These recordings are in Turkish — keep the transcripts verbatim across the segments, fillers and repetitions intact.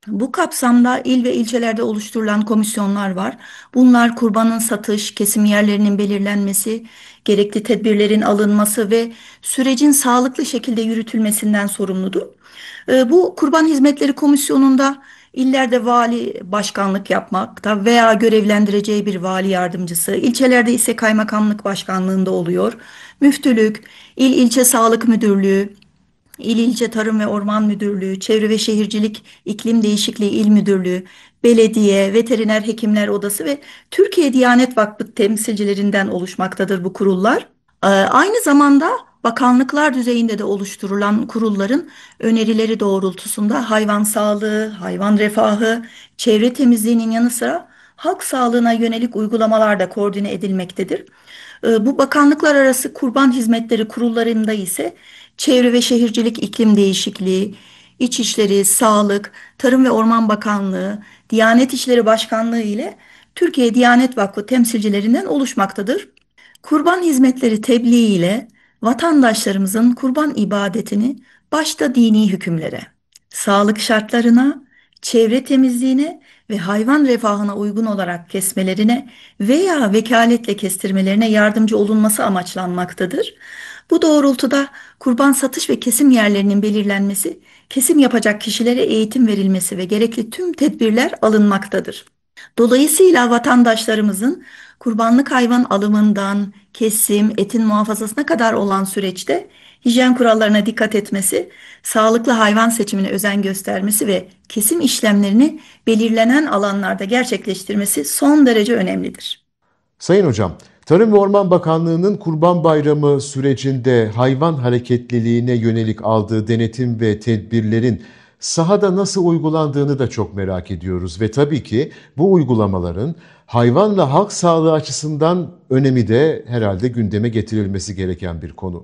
Bu kapsamda il ve ilçelerde oluşturulan komisyonlar var. Bunlar kurbanın satış, kesim yerlerinin belirlenmesi, gerekli tedbirlerin alınması ve sürecin sağlıklı şekilde yürütülmesinden sorumludur. Ee, Bu Kurban Hizmetleri Komisyonu'nda illerde vali başkanlık yapmakta veya görevlendireceği bir vali yardımcısı, ilçelerde ise kaymakamlık başkanlığında oluyor. Müftülük, il ilçe sağlık müdürlüğü, İl İlçe Tarım ve Orman Müdürlüğü, Çevre ve Şehircilik İklim Değişikliği İl Müdürlüğü, belediye, veteriner hekimler odası ve Türkiye Diyanet Vakfı temsilcilerinden oluşmaktadır bu kurullar. Ee, Aynı zamanda bakanlıklar düzeyinde de oluşturulan kurulların önerileri doğrultusunda hayvan sağlığı, hayvan refahı, çevre temizliğinin yanı sıra halk sağlığına yönelik uygulamalar da koordine edilmektedir. Ee, Bu bakanlıklar arası kurban hizmetleri kurullarında ise Çevre ve Şehircilik İklim Değişikliği, İçişleri, Sağlık, Tarım ve Orman Bakanlığı, Diyanet İşleri Başkanlığı ile Türkiye Diyanet Vakfı temsilcilerinden oluşmaktadır. Kurban hizmetleri tebliğ ile vatandaşlarımızın kurban ibadetini başta dini hükümlere, sağlık şartlarına, çevre temizliğine ve hayvan refahına uygun olarak kesmelerine veya vekaletle kestirmelerine yardımcı olunması amaçlanmaktadır. Bu doğrultuda kurban satış ve kesim yerlerinin belirlenmesi, kesim yapacak kişilere eğitim verilmesi ve gerekli tüm tedbirler alınmaktadır. Dolayısıyla vatandaşlarımızın kurbanlık hayvan alımından kesim, etin muhafazasına kadar olan süreçte hijyen kurallarına dikkat etmesi, sağlıklı hayvan seçimine özen göstermesi ve kesim işlemlerini belirlenen alanlarda gerçekleştirmesi son derece önemlidir. Sayın Hocam, Tarım ve Orman Bakanlığı'nın Kurban Bayramı sürecinde hayvan hareketliliğine yönelik aldığı denetim ve tedbirlerin sahada nasıl uygulandığını da çok merak ediyoruz. Ve tabii ki bu uygulamaların hayvanla halk sağlığı açısından önemi de herhalde gündeme getirilmesi gereken bir konu.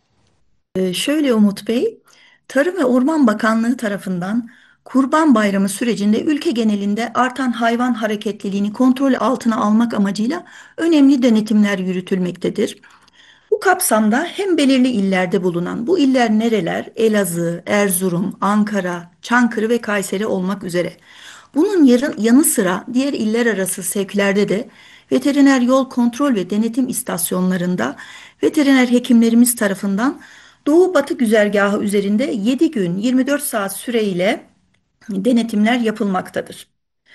Ee, şöyle Umut Bey, Tarım ve Orman Bakanlığı tarafından Kurban Bayramı sürecinde ülke genelinde artan hayvan hareketliliğini kontrol altına almak amacıyla önemli denetimler yürütülmektedir. Bu kapsamda hem belirli illerde bulunan, bu iller nereler? Elazığ, Erzurum, Ankara, Çankırı ve Kayseri olmak üzere. Bunun yarı- yanı sıra diğer iller arası sevkilerde de veteriner yol kontrol ve denetim istasyonlarında veteriner hekimlerimiz tarafından Doğu Batı güzergahı üzerinde yedi gün yirmi dört saat süreyle denetimler yapılmaktadır.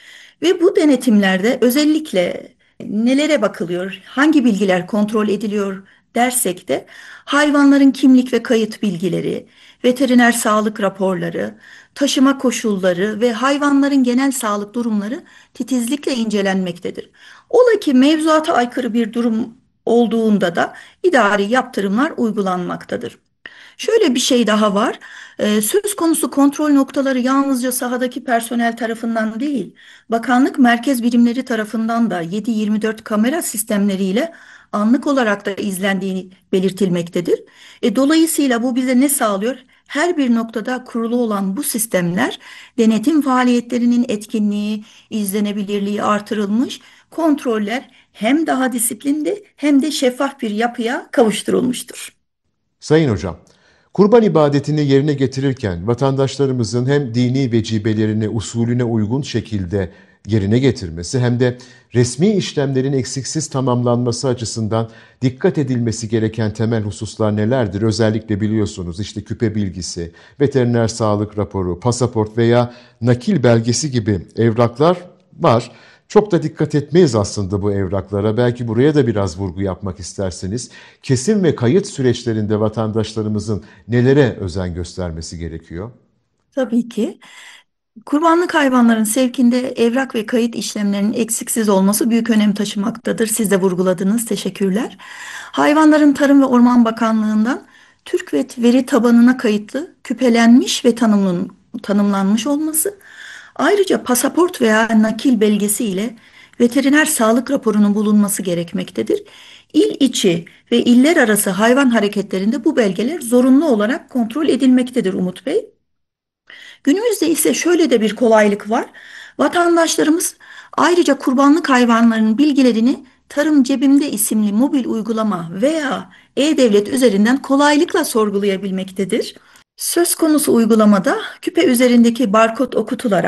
Ve bu denetimlerde özellikle nelere bakılıyor, hangi bilgiler kontrol ediliyor dersek de hayvanların kimlik ve kayıt bilgileri, veteriner sağlık raporları, taşıma koşulları ve hayvanların genel sağlık durumları titizlikle incelenmektedir. Ola ki mevzuata aykırı bir durum olduğunda da idari yaptırımlar uygulanmaktadır. Şöyle bir şey daha var. Ee, söz konusu kontrol noktaları yalnızca sahadaki personel tarafından değil, bakanlık merkez birimleri tarafından da yedi yirmi dört kamera sistemleriyle anlık olarak da izlendiğini belirtilmektedir. E, dolayısıyla bu bize ne sağlıyor? Her bir noktada kurulu olan bu sistemler denetim faaliyetlerinin etkinliği, izlenebilirliği artırılmış, kontroller hem daha disiplinli hem de şeffaf bir yapıya kavuşturulmuştur. Sayın Hocam, kurban ibadetini yerine getirirken vatandaşlarımızın hem dini vecibelerini usulüne uygun şekilde yerine getirmesi hem de resmi işlemlerin eksiksiz tamamlanması açısından dikkat edilmesi gereken temel hususlar nelerdir? Özellikle biliyorsunuz işte küpe bilgisi, veteriner sağlık raporu, pasaport veya nakil belgesi gibi evraklar var. Çok da dikkat etmeyiz aslında bu evraklara. Belki buraya da biraz vurgu yapmak isterseniz. Kesim ve kayıt süreçlerinde vatandaşlarımızın nelere özen göstermesi gerekiyor? Tabii ki. Kurbanlık hayvanların sevkinde evrak ve kayıt işlemlerinin eksiksiz olması büyük önem taşımaktadır. Siz de vurguladınız. Teşekkürler. Hayvanların Tarım ve Orman Bakanlığı'ndan TÜRKVET veri tabanına kayıtlı, küpelenmiş ve tanımlan- tanımlanmış olması, ayrıca pasaport veya nakil belgesi ile veteriner sağlık raporunun bulunması gerekmektedir. İl içi ve iller arası hayvan hareketlerinde bu belgeler zorunlu olarak kontrol edilmektedir Umut Bey. Günümüzde ise şöyle de bir kolaylık var. Vatandaşlarımız ayrıca kurbanlık hayvanların bilgilerini Tarım Cebimde isimli mobil uygulama veya e-devlet üzerinden kolaylıkla sorgulayabilmektedir. Söz konusu uygulamada küpe üzerindeki barkod okutularak